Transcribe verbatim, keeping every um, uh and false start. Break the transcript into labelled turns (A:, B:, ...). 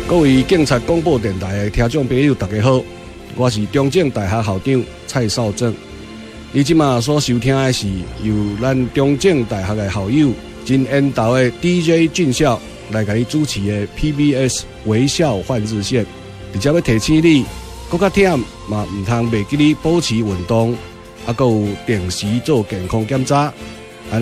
A: 各位警察广播电台的听众朋友，大家好，我是中正大学校长蔡少正。你即马所收听的是由咱中正大学的校友真缘投的 D J 俊孝来给你主持的 P B S 微笑换日线。而且要提醒你，搁较忝嘛，唔通袂记你保持运动，啊，搁有定时做健康检查。